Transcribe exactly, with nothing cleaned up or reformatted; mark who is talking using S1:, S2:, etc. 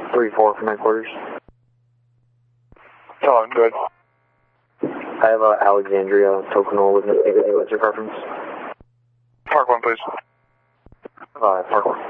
S1: three four from headquarters.
S2: Oh, I'm good.
S1: I have uh, Alexandria Tokenol with me. What's your preference?
S2: Park one, please.
S1: Uh, Park one.